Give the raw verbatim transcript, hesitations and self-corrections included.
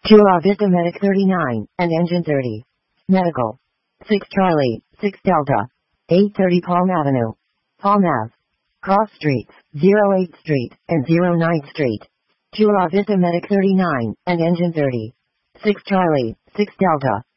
Chula Vista Medic thirty-nine, and Engine thirty. Medical. six Charlie, six Delta. eight thirty Palm Avenue. Palm Ave. Cross Streets, zero eighth Street, and zero ninth Street. Chula Vista Medic thirty-nine, and Engine thirty. six Charlie, six Delta.